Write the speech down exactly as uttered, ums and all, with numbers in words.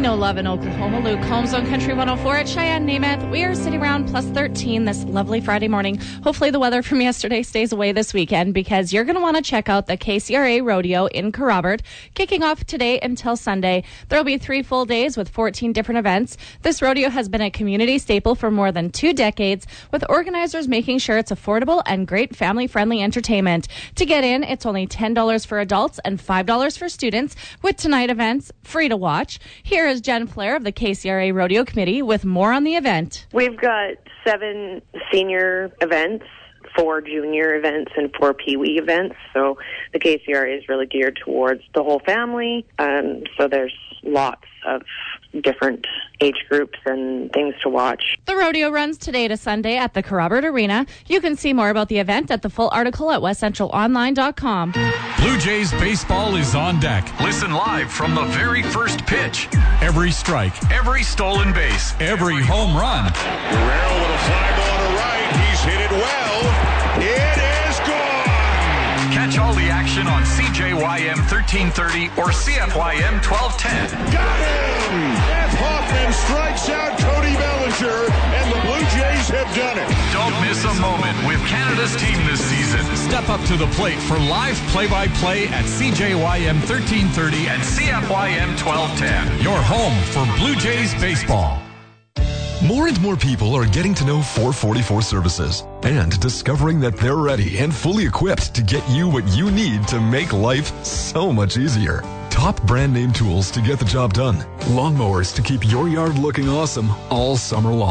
know love in Oklahoma. Luke Holmes on Country one oh four at Cheyenne Namath. We are sitting around plus thirteen this lovely Friday morning. Hopefully the weather from yesterday stays away this weekend because you're going to want to check out the K C R A Rodeo in Kerrobert. Kicking off today until Sunday. There will be three full days with fourteen different events. This rodeo has been a community staple for more than two decades, with organizers making sure it's affordable and great family-friendly entertainment. To get in, it's only ten dollars for adults and five dollars for students, with tonight events free to watch. Here is Jen Flair of the K C R A Rodeo Committee with more on the event. We've got seven senior events, four junior events, and four Pee-wee events. So the K C R A is really geared towards the whole family. Um, so there's lots of different age groups and things to watch. The rodeo runs today to Sunday at the Kerrobert Arena. You can see more about the event at the full article at west central online dot com. Blue Jays baseball is on deck. Listen live from the very first pitch. Every strike, every stolen base, every home run. Guerrero with a fly ball to right. He's hit it well. It is gone. Catch all the action on C J Y M thirteen thirty or C F Y M twelve ten. Got him! F. Hoffman strikes out Cody Bellinger, and the Blue Jays have done it. Don't miss a moment with Canada's team this season. Step up to the plate for live play-by-play at C J Y M thirteen thirty and C F Y M twelve ten. Your home for Blue Jays baseball. More and more people are getting to know four forty-four Services and discovering that they're ready and fully equipped to get you what you need to make life so much easier. Top brand name tools to get the job done. Lawnmowers to keep your yard looking awesome all summer long.